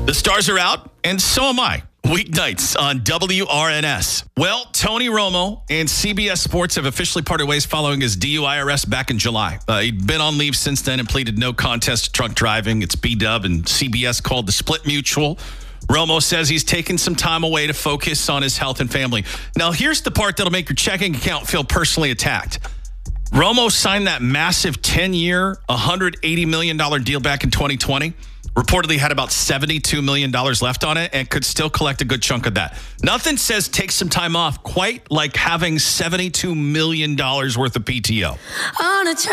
The stars are out, and so am I. Weeknights on WRNS. Well, Tony Romo and CBS Sports have officially parted ways following his DUI arrest back in July. He'd been on leave since then and pleaded no contest to drunk driving. It's B-Dub, and CBS called the split mutual. Romo says he's taken some time away to focus on his health and family. Now, here's the part that'll make your checking account feel personally attacked. Romo signed that massive 10-year, $180 million deal back in 2020. Reportedly had about $72 million left on it and could still collect a good chunk of that. Nothing says take some time off quite like having $72 million worth of PTO.